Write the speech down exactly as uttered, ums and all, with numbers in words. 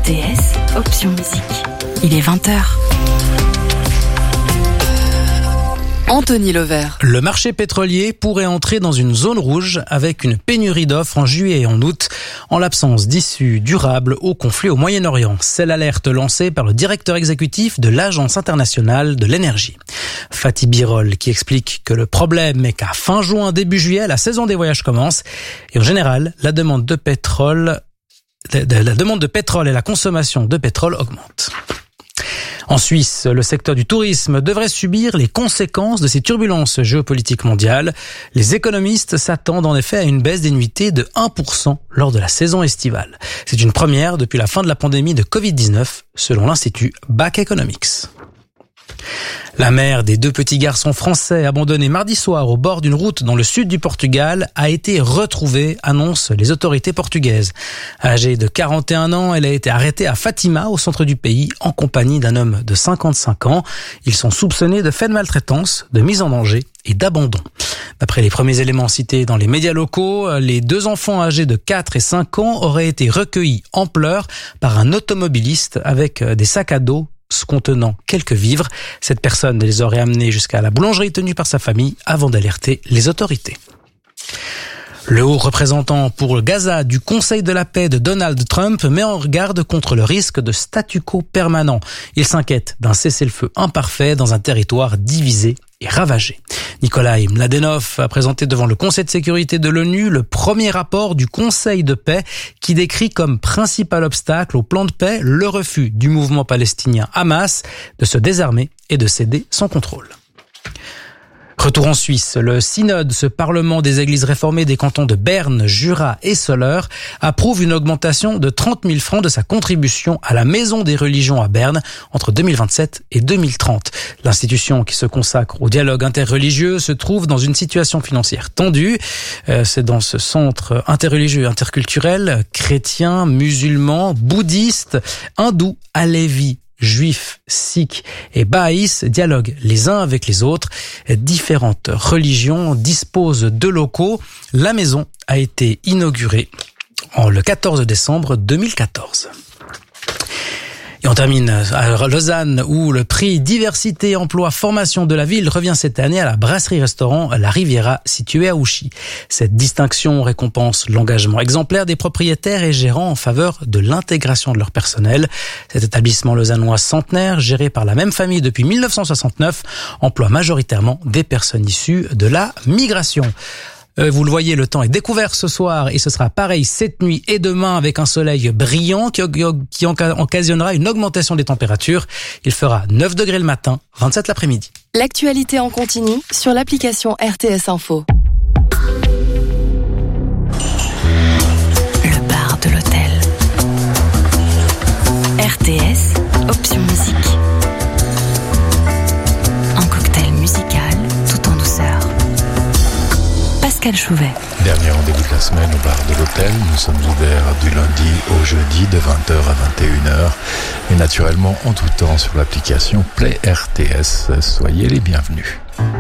T S, option musique. Il est vingt heures. Anthony Levert. Le marché pétrolier pourrait entrer dans une zone rouge avec une pénurie d'offres en juillet et en août, en l'absence d'issue durable au conflit au Moyen-Orient. C'est l'alerte lancée par le directeur exécutif de l'Agence internationale de l'énergie, Fatih Birol, qui explique que le problème est qu'à fin juin, début juillet, la saison des voyages commence et en général, la demande de pétrole, la demande de pétrole et la consommation de pétrole augmentent. En Suisse, le secteur du tourisme devrait subir les conséquences de ces turbulences géopolitiques mondiales. Les économistes s'attendent en effet à une baisse des nuitées de un pour cent lors de la saison estivale. C'est une première depuis la fin de la pandémie de covid dix-neuf, selon l'Institut Back Economics. La mère des deux petits garçons français abandonnés mardi soir au bord d'une route dans le sud du Portugal a été retrouvée, annoncent les autorités portugaises. Âgée de quarante et un ans, elle a été arrêtée à Fatima, au centre du pays, en compagnie d'un homme de cinquante-cinq ans. Ils sont soupçonnés de faits de maltraitance, de mise en danger et d'abandon. D'après les premiers éléments cités dans les médias locaux, les deux enfants âgés de quatre et cinq ans auraient été recueillis en pleurs par un automobiliste avec des sacs à dos contenant quelques vivres. Cette personne les aurait amenés jusqu'à la boulangerie tenue par sa famille avant d'alerter les autorités. Le haut représentant pour Gaza du Conseil de la paix de Donald Trump met en garde contre le risque de statu quo permanent. Il s'inquiète d'un cessez-le-feu imparfait dans un territoire divisé et ravagé. Nikolai Mladenov a présenté devant le Conseil de sécurité de l'ONU le premier rapport du Conseil de paix qui décrit comme principal obstacle au plan de paix le refus du mouvement palestinien Hamas de se désarmer et de céder son contrôle. Retour en Suisse, le synode, ce parlement des églises réformées des cantons de Berne, Jura et Soleure, approuve une augmentation de trente mille francs de sa contribution à la Maison des religions à Berne entre deux mille vingt-sept et deux mille trente. L'institution qui se consacre au dialogue interreligieux se trouve dans une situation financière tendue. Euh, c'est dans ce centre interreligieux et interculturel, chrétiens, musulmans, bouddhistes, hindous, alévis, juifs, sikhs et bahaïs dialoguent les uns avec les autres. Différentes religions disposent de locaux. La maison a été inaugurée en le quatorze décembre deux mille quatorze. Et on termine à Lausanne où le prix Diversité, Emploi, Formation de la ville revient cette année à la brasserie-restaurant La Riviera située à Ouchy. Cette distinction récompense l'engagement exemplaire des propriétaires et gérants en faveur de l'intégration de leur personnel. Cet établissement lausannois centenaire, géré par la même famille depuis mille neuf cent soixante-neuf, emploie majoritairement des personnes issues de la migration. Vous le voyez, le temps est découvert ce soir et ce sera pareil cette nuit et demain avec un soleil brillant qui, qui occasionnera une augmentation des températures. Il fera neuf degrés le matin, vingt-sept l'après-midi. L'actualité en continu sur l'application R T S Info. Le bar de l'hôtel. R T S, option musique. Un cocktail musical tout en douceur. Pascal Chouvet. Dernier rendez-vous de la semaine au bar de l'hôtel. Nous sommes ouverts du lundi au jeudi de vingt heures à vingt et une heures et naturellement en tout temps sur l'application Play R T S. Soyez les bienvenus.